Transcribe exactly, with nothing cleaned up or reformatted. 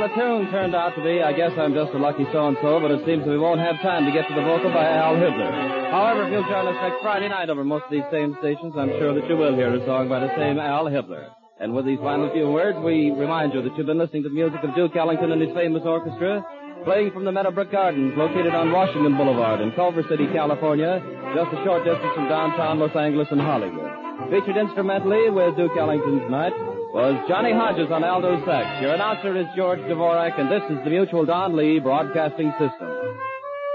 Well, the tune turned out to be, I Guess I'm Just a Lucky So-and-So, but it seems we won't have time to get to the vocal by Al Hibbler. However, if you'll join us next Friday night over most of these same stations, I'm sure that you will hear a song by the same Al Hibbler. And with these final few words, we remind you that you've been listening to the music of Duke Ellington and his famous orchestra, playing from the Meadowbrook Gardens, located on Washington Boulevard in Culver City, California, just a short distance from downtown Los Angeles and Hollywood. Featured instrumentally with Duke Ellington tonight was Johnny Hodges on alto sax. Your announcer is George Dvorak, and this is the Mutual Don Lee Broadcasting System.